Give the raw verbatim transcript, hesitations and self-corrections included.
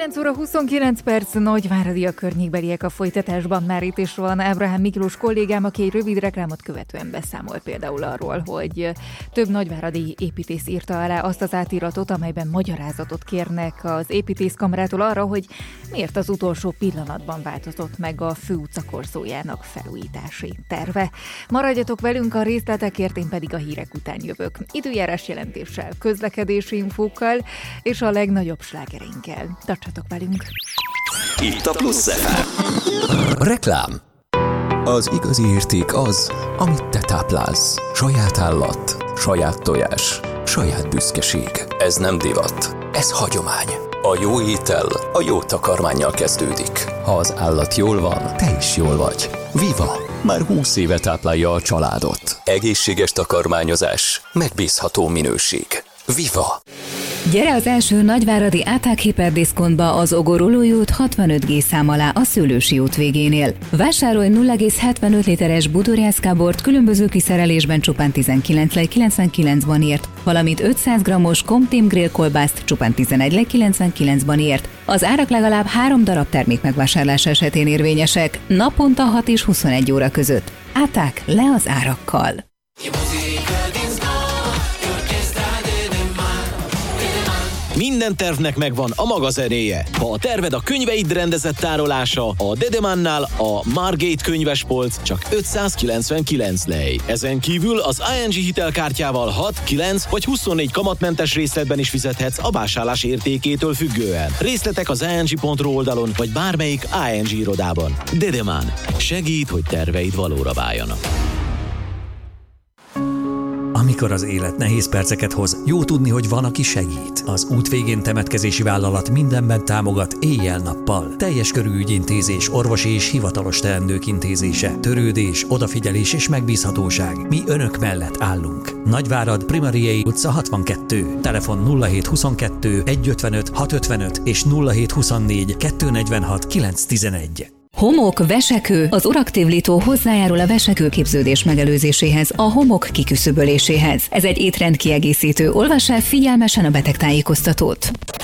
kilenc óra huszonkilenc perc, Nagyváradi a környékbeliek a folytatásban. Már itt is van Ábrahám Miklós kollégám, aki egy rövid reklámot követően beszámol például arról, hogy több nagyváradi építész írta alá azt az átiratot, amelyben magyarázatot kérnek az építészkamarától arra, hogy miért az utolsó pillanatban változott meg a főutca korzójának felújítási terve. Maradjatok velünk a részletekért, én pedig a hírek után jövök. Időjárás jelentéssel, közlekedési infókkal és a legnagyobb slágereinkkel. Tartsatok velünk! Itt a Plusz ef em. Reklám. Az igazi érték az, amit te táplálsz. Saját állat, saját tojás, saját büszkeség. Ez nem divat, ez hagyomány. A jó étel a jó takarmánnyal kezdődik. Ha az állat jól van, te is jól vagy. Viva! Már húsz éve táplálja a családot. Egészséges takarmányozás, megbízható minőség. Viva! Gyere az első nagyváradi Áták hiperdiszkontba az Ogorolói út hatvanöt G szám alá a Szőlősi út végénél. Vásárolj nulla egész hetvenöt literes budorjászkábort különböző kiszerelésben csupán tizenkilenc lej kilencvenkilenc banért, valamint ötszáz grammos Comteam grill kolbászt csupán tizenegy lej kilencvenkilenc banért. Az árak legalább három darab termék megvásárlása esetén érvényesek, naponta hat és huszonegy óra között. Áták le az árakkal! Minden tervnek megvan a maga zenéje. Ha a terved a könyveid rendezett tárolása, a Dedemannál a Margate könyvespolc csak ötszázkilencvenkilenc lej. Ezen kívül az i en gé hitelkártyával hat, kilenc vagy huszonnégy kamatmentes részletben is fizethetsz a vásárlás értékétől függően. Részletek az i en gé pont ru oldalon vagy bármelyik i en gé irodában. Dedemann. Segít, hogy terveid valóra váljanak. Amikor az élet nehéz perceket hoz, jó tudni, hogy van, aki segít. Az Útvégén temetkezési vállalat mindenben támogat éjjel-nappal. Teljes körű ügyintézés, orvosi és hivatalos teendők intézése, törődés, odafigyelés és megbízhatóság. Mi önök mellett állunk. Nagyvárad, Primariei utca hatvankettő. Telefon nulla hét huszonkettő egyszázötvenöt hatszázötvenöt és nulla hét huszonnégy kétszáznegyvenhat kilencszáztizenegy. Homok, vesekő. Az Uraktivlító hozzájárul a vesekőképződés megelőzéséhez, a homok kiküszöböléséhez. Ez egy étrendkiegészítő. Olvass el figyelmesen a betegtájékoztatót.